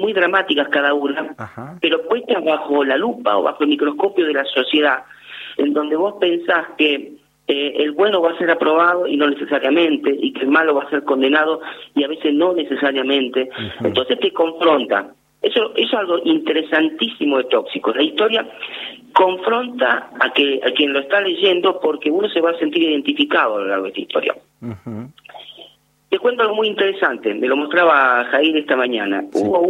muy dramáticas cada una, Ajá. pero puestas bajo la lupa o bajo el microscopio de la sociedad, en donde vos pensás que el bueno va a ser aprobado y no necesariamente, y que el malo va a ser condenado y a veces no necesariamente. Uh-huh. Entonces te confronta. Eso es algo interesantísimo de Tóxicos. La historia confronta a quien lo está leyendo, porque uno se va a sentir identificado a lo largo de esta historia. Uh-huh. Te cuento algo muy interesante, me lo mostraba Jair esta mañana. Sí. Hubo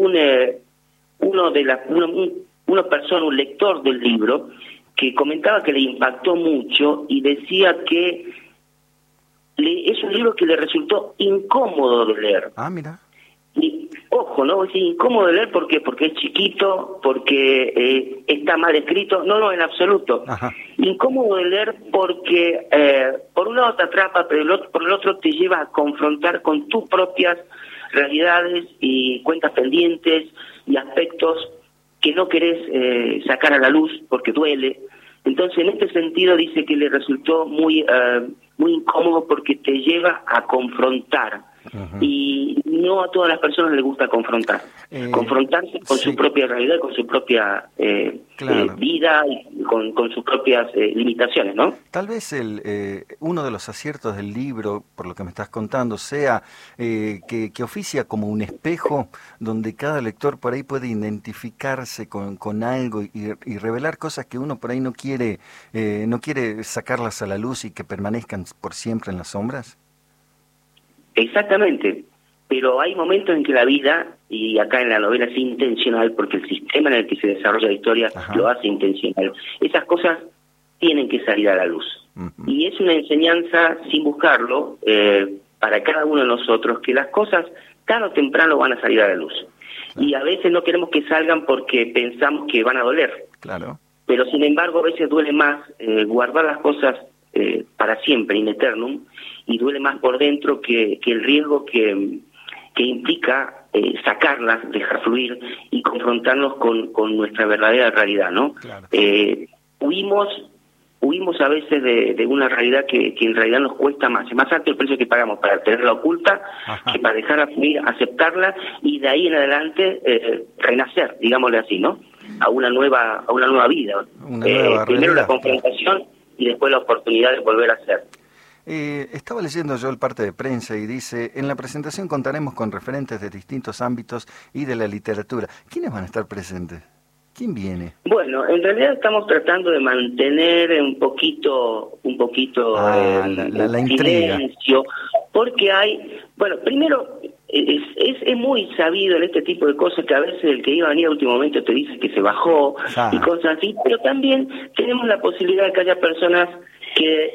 una persona, un lector del libro, que comentaba que le impactó mucho y decía que es un libro que le resultó incómodo de leer. Ah, mira. Y, ojo, ¿no? Es incómodo de leer porque es chiquito, porque está mal escrito. No, en absoluto. Ajá. Incómodo de leer porque por un lado te atrapa, pero por el otro te lleva a confrontar con tus propias realidades y cuentas pendientes y aspectos que no querés sacar a la luz porque duele. Entonces, en este sentido, dice que le resultó muy incómodo porque te lleva a confrontar. Uh-huh. Y no a todas las les gusta confrontar. Confrontarse con sí. su propia realidad, con su propia claro. Vida y con sus propias limitaciones, ¿no? Tal vez uno de los aciertos del libro, por lo que me estás contando, sea que oficia como un espejo donde cada lector por ahí puede identificarse con algo y revelar cosas que uno por ahí no quiere sacarlas a la luz y que permanezcan por siempre en las sombras. Exactamente, pero hay momentos en que la vida, y acá en la novela es intencional, porque el sistema en el que se desarrolla la historia Ajá. lo hace intencional, esas cosas tienen que salir a la luz. Uh-huh. Y es una enseñanza, sin buscarlo, para cada uno de nosotros, que las cosas tarde o temprano van a salir a la luz. Claro. Y a veces no queremos que salgan porque pensamos que van a doler. Claro. Pero sin embargo a veces duele más guardar las cosas para siempre, in eternum, y duele más por dentro que el riesgo que implica sacarlas, dejar fluir y confrontarnos con nuestra verdadera realidad, ¿no? Claro. Huimos a veces de una realidad que en realidad nos cuesta más. Es más alto el precio que pagamos para tenerla oculta Ajá. que para dejarla fluir, aceptarla y de ahí en adelante renacer, digámosle así, ¿no? A una nueva vida. Primero la confrontación y después la oportunidad de volver a ser. Estaba leyendo yo el parte de prensa y dice, en la presentación contaremos con referentes de distintos ámbitos y de la literatura. ¿Quiénes van a estar presentes? ¿Quién viene? Bueno, en realidad estamos tratando de mantener un poquito la intriga. Silencio, porque primero es muy sabido en este tipo de cosas que a veces el que iba a venir a último momento te dice que se bajó y cosas así, pero también tenemos la posibilidad de que haya personas que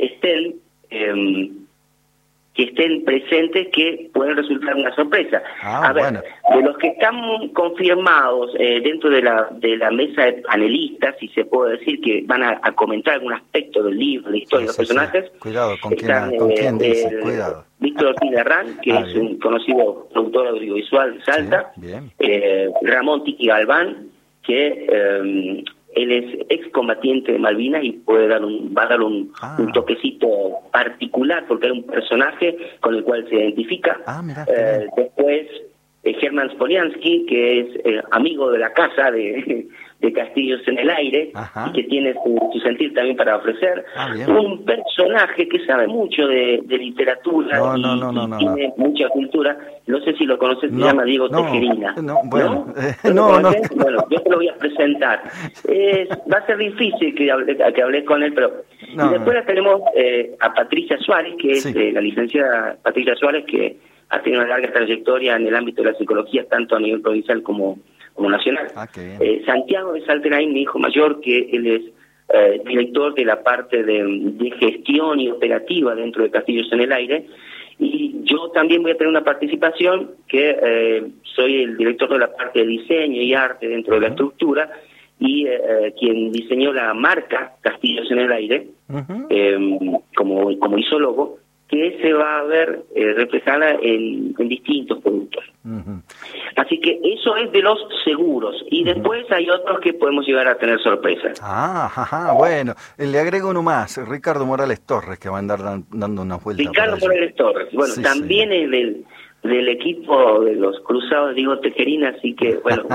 estén presentes que pueden resultar una sorpresa. Bueno. De los que están confirmados dentro de la mesa de panelistas, si se puede decir que van a comentar algún aspecto del libro, la historia de los personajes. Sí. Cuidado, ¿con quién dice? Cuidado. Víctor Ortiz de Arrán, que es un conocido productor audiovisual de Salta. Sí, bien. Ramón Tiki Galván, que él es excombatiente de Malvinas y va a dar un toquecito particular porque hay un personaje con el cual se identifica. Después Germán Spoliansky, que es amigo de la casa de Castillos en el Aire Ajá. y que tiene su sentir también para ofrecer. Un personaje que sabe mucho de literatura y tiene mucha cultura. No sé si lo conoces, se llama Diego Tejerina. Bueno, Bueno, yo te lo voy a presentar. Va a ser difícil que hables con él, pero y después tenemos a Patricia Suárez, que es la licenciada Patricia Suárez, que ha tenido una larga trayectoria en el ámbito de la psicología, tanto a nivel provincial como nacional. Santiago de Salterain, mi hijo mayor, que él es director de la parte de gestión y operativa dentro de Castillos en el Aire, y yo también voy a tener una participación que soy el director de la parte de diseño y arte dentro de la estructura y quien diseñó la marca Castillos en el Aire como isólogo, que se va a ver reflejada en distintos productos. Así que eso es de los seguros. Y después hay otros que podemos llegar a tener sorpresas. Bueno. Le agrego uno más, Ricardo Morales Torres, que va a andar dando una vuelta. Ricardo Morales Torres. Bueno, también es del equipo de los Cruzados Diego Tejerina, así que bueno,